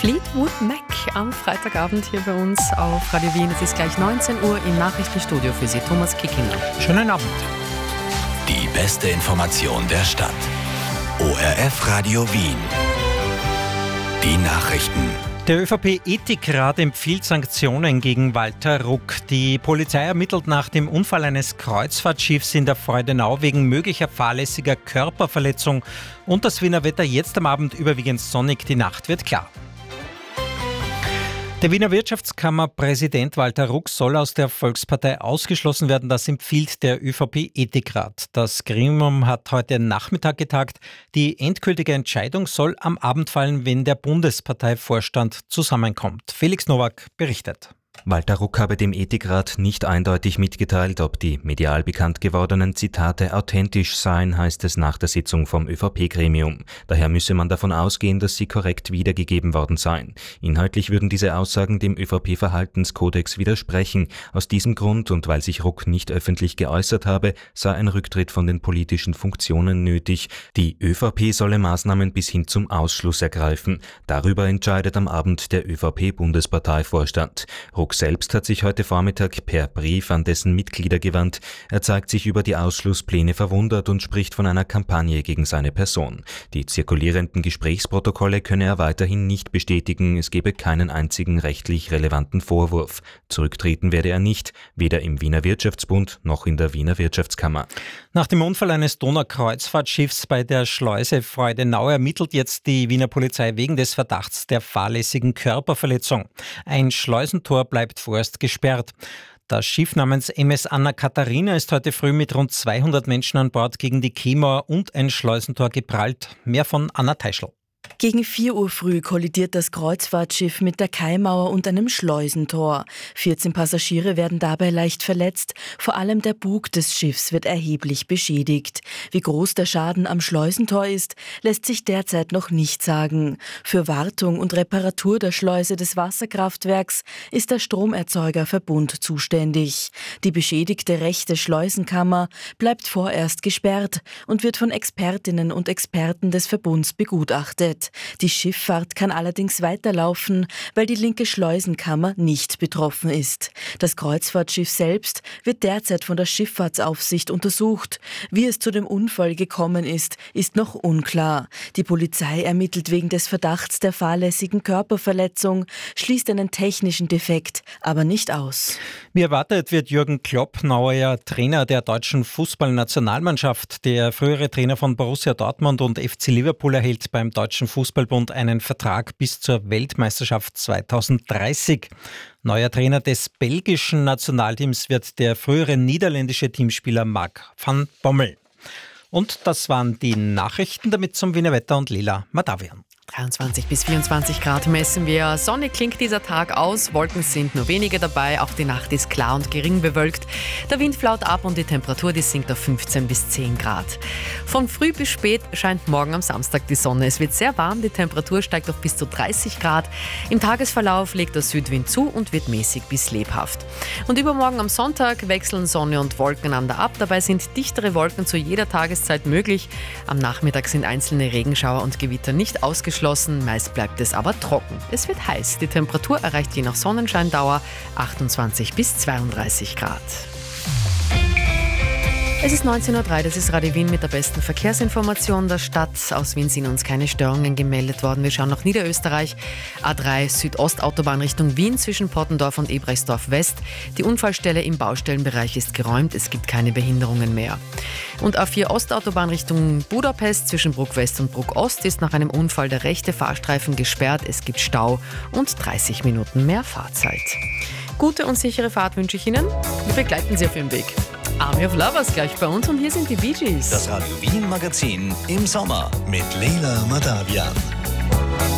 Fleetwood Mac am Freitagabend hier bei uns auf Radio Wien. Es ist gleich 19 Uhr im Nachrichtenstudio für Sie, Thomas Kickinger. Schönen Abend. Die beste Information der Stadt. ORF Radio Wien. Die Nachrichten. Der ÖVP-Ethikrat empfiehlt Sanktionen gegen Walter Ruck. Die Polizei ermittelt nach dem Unfall eines Kreuzfahrtschiffs in der Freudenau wegen möglicher fahrlässiger Körperverletzung. Und das Wiener Wetter jetzt am Abend überwiegend sonnig, die Nacht wird klar. Der Wiener Wirtschaftskammerpräsident Walter Ruck soll aus der Volkspartei ausgeschlossen werden. Das empfiehlt der ÖVP-Ethikrat. Das Gremium hat heute Nachmittag getagt. Die endgültige Entscheidung soll am Abend fallen, wenn der Bundesparteivorstand zusammenkommt. Felix Nowak berichtet. Walter Ruck habe dem Ethikrat nicht eindeutig mitgeteilt, ob die medial bekannt gewordenen Zitate authentisch seien, heißt es nach der Sitzung vom ÖVP-Gremium. Daher müsse man davon ausgehen, dass sie korrekt wiedergegeben worden seien. Inhaltlich würden diese Aussagen dem ÖVP-Verhaltenskodex widersprechen. Aus diesem Grund und weil sich Ruck nicht öffentlich geäußert habe, sei ein Rücktritt von den politischen Funktionen nötig. Die ÖVP solle Maßnahmen bis hin zum Ausschluss ergreifen. Darüber entscheidet am Abend der ÖVP-Bundesparteivorstand. Ruck selbst hat sich heute Vormittag per Brief an dessen Mitglieder gewandt. Er zeigt sich über die Ausschlusspläne verwundert und spricht von einer Kampagne gegen seine Person. Die zirkulierenden Gesprächsprotokolle könne er weiterhin nicht bestätigen. Es gebe keinen einzigen rechtlich relevanten Vorwurf. Zurücktreten werde er nicht, weder im Wiener Wirtschaftsbund noch in der Wiener Wirtschaftskammer. Nach dem Unfall eines Donaukreuzfahrtschiffs bei der Schleuse Freudenau ermittelt jetzt die Wiener Polizei wegen des Verdachts der fahrlässigen Körperverletzung. Ein Schleusentor bleibt vorerst gesperrt. Das Schiff namens MS Anna Katharina ist heute früh mit rund 200 Menschen an Bord gegen die Quaimauer und ein Schleusentor geprallt. Mehr von Anna Teischl. Gegen 4 Uhr früh kollidiert das Kreuzfahrtschiff mit der Quaimauer und einem Schleusentor. 14 Passagiere werden dabei leicht verletzt. Vor allem der Bug des Schiffs wird erheblich beschädigt. Wie groß der Schaden am Schleusentor ist, lässt sich derzeit noch nicht sagen. Für Wartung und Reparatur der Schleuse des Wasserkraftwerks ist der Stromerzeugerverbund zuständig. Die beschädigte rechte Schleusenkammer bleibt vorerst gesperrt und wird von Expertinnen und Experten des Verbunds begutachtet. Die Schifffahrt kann allerdings weiterlaufen, weil die linke Schleusenkammer nicht betroffen ist. Das Kreuzfahrtschiff selbst wird derzeit von der Schifffahrtsaufsicht untersucht. Wie es zu dem Unfall gekommen ist, ist noch unklar. Die Polizei ermittelt wegen des Verdachts der fahrlässigen Körperverletzung, schließt einen technischen Defekt aber nicht aus. Wie erwartet wird Jürgen Klopp neuer Trainer der deutschen Fußballnationalmannschaft. Der frühere Trainer von Borussia Dortmund und FC Liverpool erhält beim Deutschen Fußballbund einen Vertrag bis zur Weltmeisterschaft 2030. Neuer Trainer des belgischen Nationalteams wird der frühere niederländische Teamspieler Marc van Bommel. Und das waren die Nachrichten, damit zum Wiener Wetter und Lila Madavian. 23 bis 24 Grad messen wir. Sonnig klingt dieser Tag aus, Wolken sind nur wenige dabei, auch die Nacht ist klar und gering bewölkt. Der Wind flaut ab und die Temperatur, die sinkt auf 15 bis 10 Grad. Von früh bis spät scheint morgen am Samstag die Sonne. Es wird sehr warm, die Temperatur steigt auf bis zu 30 Grad. Im Tagesverlauf legt der Südwind zu und wird mäßig bis lebhaft. Und übermorgen am Sonntag wechseln Sonne und Wolken einander ab. Dabei sind dichtere Wolken zu jeder Tageszeit möglich. Am Nachmittag sind einzelne Regenschauer und Gewitter nicht ausgeschlossen. Meist bleibt es aber trocken. Es wird heiß. Die Temperatur erreicht je nach Sonnenscheindauer 28 bis 32 Grad. Es ist 19.03 Uhr, das ist Radio Wien mit der besten Verkehrsinformation der Stadt. Aus Wien sind uns keine Störungen gemeldet worden. Wir schauen nach Niederösterreich. A3 Südostautobahn Richtung Wien zwischen Pottendorf und Ebrechtsdorf West. Die Unfallstelle im Baustellenbereich ist geräumt. Es gibt keine Behinderungen mehr. Und A4 Ostautobahn Richtung Budapest zwischen Bruck West und Bruck Ost ist nach einem Unfall der rechte Fahrstreifen gesperrt. Es gibt Stau und 30 Minuten mehr Fahrzeit. Gute und sichere Fahrt wünsche ich Ihnen. Wir begleiten Sie auf Ihrem Weg. Army of Lovers gleich bei uns und hier sind die Bee Gees. Das Radio Wien Magazin im Sommer mit Leila Madavian.